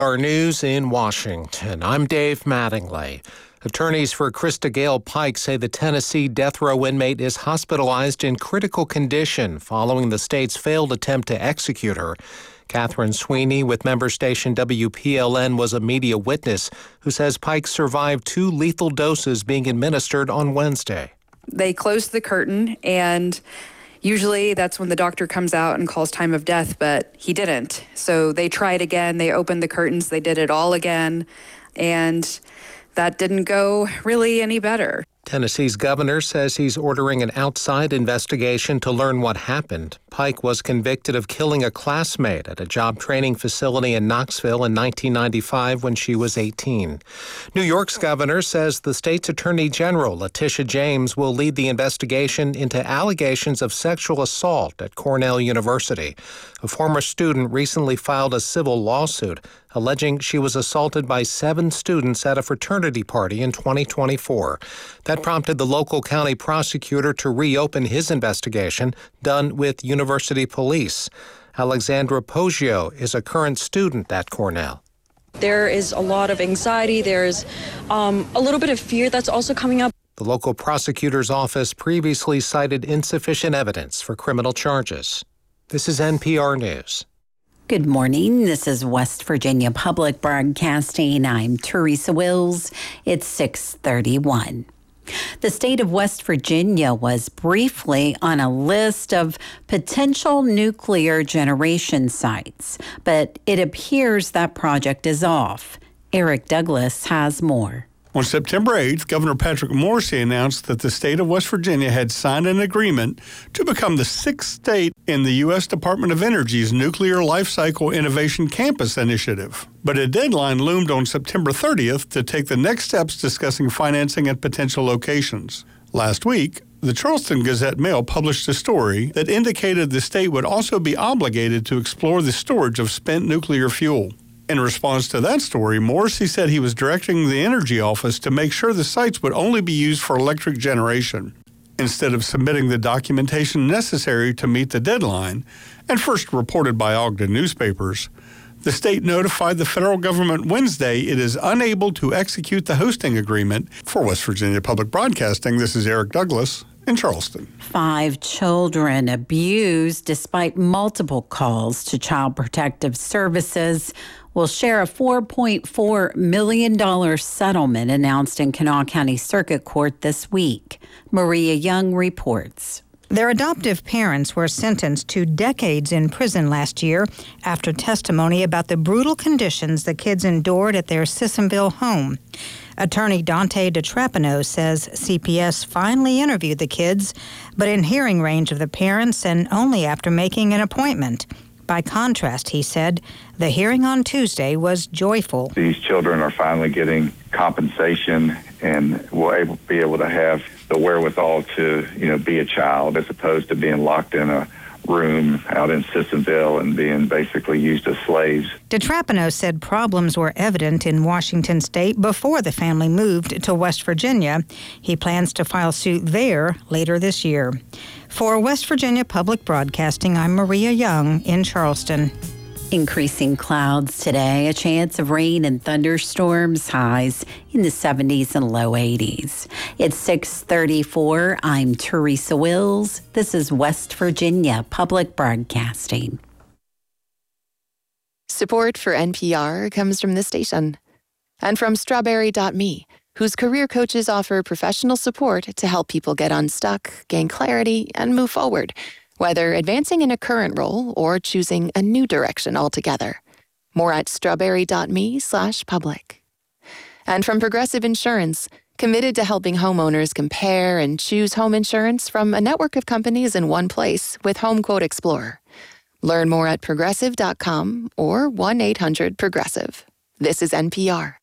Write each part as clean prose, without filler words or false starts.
Our news in Washington. I'm Dave Mattingly. Attorneys for Krista Gale Pike say the Tennessee death row inmate is hospitalized in critical condition following the state's failed attempt to execute her. Catherine Sweeney with member station WPLN was a media witness who says Pike survived 2 lethal doses being administered on Wednesday. They closed the curtain, and usually that's when the doctor comes out and calls time of death, but he didn't. So they tried again. They opened the curtains. They did it all again, and that didn't go really any better. Tennessee's governor says he's ordering an outside investigation to learn what happened. Pike was convicted of killing a classmate at a job training facility in Knoxville in 1995 when she was 18. New York's governor says the state's attorney general, Letitia James, will lead the investigation into allegations of sexual assault at Cornell University. A former student recently filed a civil lawsuit alleging she was assaulted by 7 students at a fraternity party in 2024. That prompted the local county prosecutor to reopen his investigation, done with university police. Alexandra Poggio is a current student at Cornell. There is a lot of anxiety. There's a little bit of fear that's also coming up. The local prosecutor's office previously cited insufficient evidence for criminal charges. This is NPR News. Good morning. This is West Virginia Public Broadcasting. I'm Teresa Wills. It's 6:31. The state of West Virginia was briefly on a list of potential nuclear generation sites, but it appears that project is off. Eric Douglas has more. On September 8th, Governor Patrick Morrisey announced that the state of West Virginia had signed an agreement to become the 6th state in the U.S. Department of Energy's Nuclear Life Cycle Innovation Campus Initiative. But a deadline loomed on September 30th to take the next steps discussing financing at potential locations. Last week, the Charleston Gazette-Mail published a story that indicated the state would also be obligated to explore the storage of spent nuclear fuel. In response to that story, Morrisey said he was directing the Energy Office to make sure the sites would only be used for electric generation, instead of submitting the documentation necessary to meet the deadline, and first reported by Ogden newspapers. The state notified the federal government Wednesday it is unable to execute the hosting agreement. For West Virginia Public Broadcasting, this is Eric Douglas in Charleston. 5 children abused despite multiple calls to Child Protective Services will share a $4.4 million settlement announced in Kanawha County Circuit Court this week. Maria Young reports. Their adoptive parents were sentenced to decades in prison last year after testimony about the brutal conditions the kids endured at their Sissonville home. Attorney Dante DeTrapano says CPS finally interviewed the kids, but in hearing range of the parents and only after making an appointment. By contrast, he said, the hearing on Tuesday was joyful. These children are finally getting compensation and will be able to have the wherewithal to, be a child as opposed to being locked in a room out in Sissonville and being basically used as slaves. DeTrapano said problems were evident in Washington state before the family moved to West Virginia. He plans to file suit there later this year. For West Virginia Public Broadcasting, I'm Maria Young in Charleston. Increasing clouds today, a chance of rain and thunderstorms, highs in the 70s and low 80s. It's 6:34. I'm Teresa Wills. This is West Virginia Public Broadcasting. Support for NPR comes from this station and from Strawberry.me, whose career coaches offer professional support to help people get unstuck, gain clarity, and move forward, whether advancing in a current role or choosing a new direction altogether. More at strawberry.me/public. And from Progressive Insurance, committed to helping homeowners compare and choose home insurance from a network of companies in one place with Home Quote Explorer. Learn more at progressive.com or 1-800-PROGRESSIVE. This is NPR.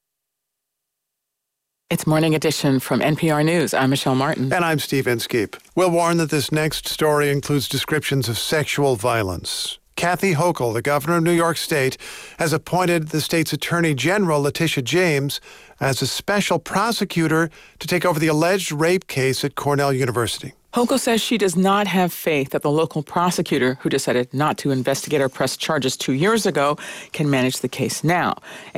It's Morning Edition from NPR News. I'm Michelle Martin. And I'm Steve Inskeep. We'll warn that this next story includes descriptions of sexual violence. Kathy Hochul, the governor of New York State, has appointed the state's attorney general, Letitia James, as a special prosecutor to take over the alleged rape case at Cornell University. Hochul says she does not have faith that the local prosecutor, who decided not to investigate or press charges 2 years ago, can manage the case now.